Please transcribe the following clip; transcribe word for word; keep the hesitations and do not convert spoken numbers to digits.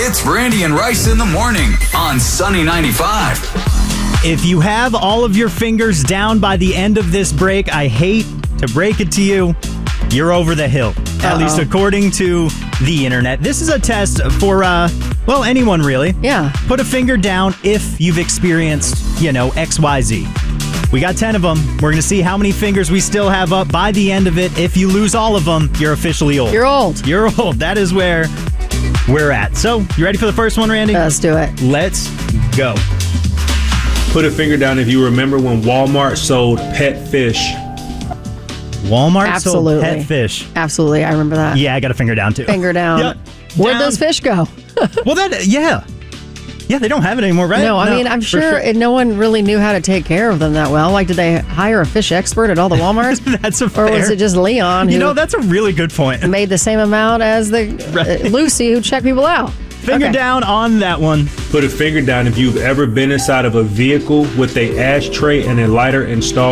It's Randy and Rice in the morning on Sunny ninety-five. If you have all of your fingers down by the end of this break, I hate to break it to you, you're over the hill. Uh-oh. At least according to the internet. This is a test for, uh, well, anyone really. Yeah. Put a finger down if you've experienced, you know, X Y Z. We got ten of them. We're going to see how many fingers we still have up by the end of it. If you lose all of them, you're officially old. You're old. You're old. That is where we're at. So, you ready for the first one, Randy? Let's do it. Let's go. Put a finger down if you remember when Walmart sold pet fish. Walmart Absolutely. sold pet fish. Absolutely. I remember that. Yeah, I got a finger down too. Finger down. Yeah. Where'd Down. those fish go? Well, that, yeah. Yeah, they don't have it anymore, right? No, I mean, I'm for sure, it- no one really knew how to take care of them that well. Like, did they hire a fish expert at all the Walmarts? That's a Or fair. was it just Leon who You know, that's a really good point. made the same amount as the Right. uh, Lucy who checked people out? Finger Okay. down on that one. Put a finger down if you've ever been inside of a vehicle with a ashtray and a lighter installed